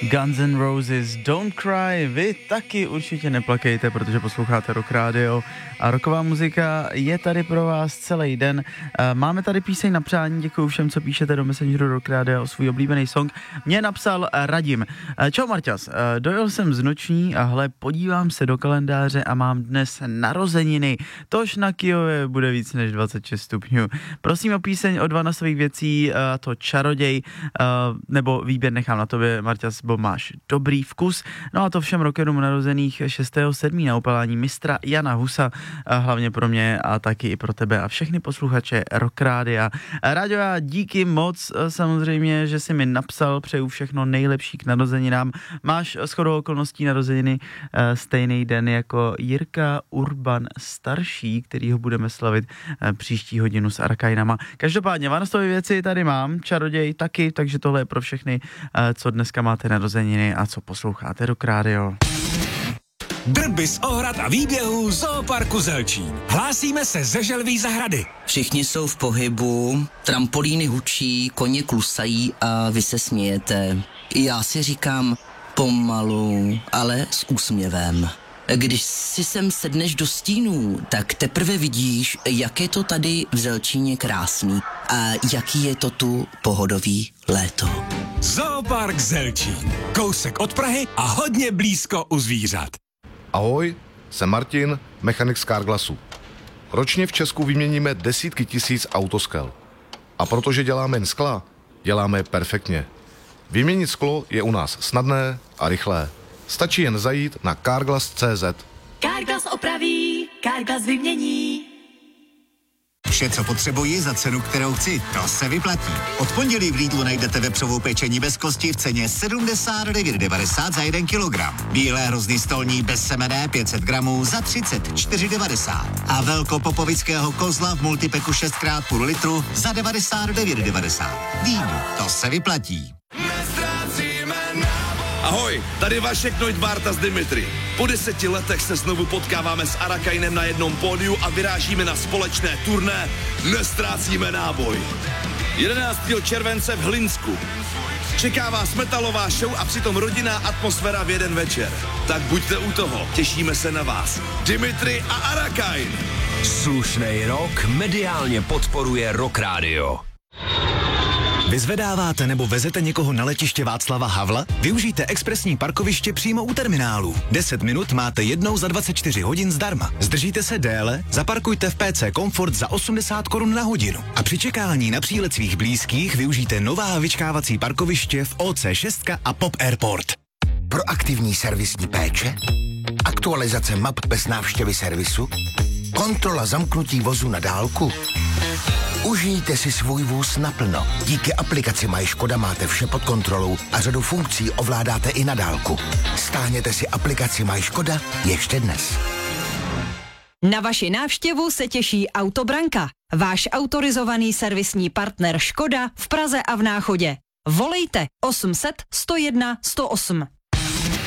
Guns N' Roses, Don't Cry, vy taky určitě neplakejte, protože posloucháte Rock Radio a rocková muzika je tady pro vás celý den. Máme tady píseň na přání, děkuju všem, co píšete do Messengeru Rock Radio o svůj oblíbený song. Mě napsal Radim. Čau Marťas, dojel jsem z noční a hle, podívám se do kalendáře a mám dnes narozeniny. Tož na Kyjově bude víc než 26 stupňů. Prosím o píseň od Vana svých věcí, a to Čaroděj, nebo výběr nechám na tobě, Marťas, bo máš dobrý vkus. No a to všem rockerům narozených 6.7. na upalání mistra Jana Husa, hlavně pro mě a taky i pro tebe a všechny posluchače Rock Rádia. Ráďo, já díky moc samozřejmě, že jsi mi napsal, přeju všechno nejlepší k narozeninám. Máš shodou okolností narozeniny stejný den jako Jirka Urban starší, kterýho budeme slavit příští hodinu s Arkajnama. Každopádně Vanostové věci tady mám, Čaroděj taky, takže tohle je pro všechny, co dneska máte narozeniny a co posloucháte Rock Radio. Drby z ohrad a výběhů Zooparku Zelčín. Hlásíme se ze Želví zahrady. Všichni jsou v pohybu, trampolíny hučí, koně klusají a vy se smějete. Já si říkám pomalu, ale s úsměvem. Když si sem sedneš do stínů, tak teprve vidíš, jak je to tady v Zelčíně krásný a jaký je to tu pohodový léto. Zoopark Zelčín. Kousek od Prahy a hodně blízko u zvířat. Ahoj, jsem Martin, mechanik z Carglassu. Ročně v Česku vyměníme desítky tisíc autoskel. A protože děláme jen skla, děláme je perfektně. Vyměnit sklo je u nás snadné a rychlé. Stačí jen zajít na carglass.cz. Carglass opraví, Carglass vymění. Vše, co potřebuji za cenu, kterou chci, to se vyplatí. Od pondělí v Lidlu najdete vepřovou pečení bez kosti v ceně 79,90 za 1 kilogram. Bílé hrozny stolní bez semene 500 gramů za 34,90. A velkopopovického kozla v multipeku 6x půl litru za 99,90. Lidl, to se vyplatí. Ahoj, tady Vašek Neudvarta z Dimitri. Po 10 letech se znovu potkáváme s Arakajnem na jednom pódiu a vyrážíme na společné turné Nestrácíme náboj. 11. července v Hlinsku. Čeká vás metalová show a přitom rodinná atmosféra v jeden večer. Tak buďte u toho, těšíme se na vás. Dimitri a Arakajn. Slušnej rok mediálně podporuje Rock Radio. Vyzvedáváte nebo vezete někoho na letiště Václava Havla? Využijte expresní parkoviště přímo u terminálu. 10 minut máte jednou za 24 hodin zdarma. Zdržíte se déle? Zaparkujte v PC Comfort za 80 korun na hodinu. A při čekání na přílet svých blízkých využijte nová vyčkávací parkoviště v OC6 a Pop Airport. Proaktivní servisní péče? Aktualizace map bez návštěvy servisu? Kontrola zamknutí vozu na dálku? Užijte si svůj vůz naplno. Díky aplikaci MyŠkoda máte vše pod kontrolou a řadu funkcí ovládáte i na dálku. Stáhněte si aplikaci MyŠkoda ještě dnes. Na vaši návštěvu se těší Autobranka, váš autorizovaný servisní partner Škoda v Praze a v Náchodě. Volejte 800 101 108.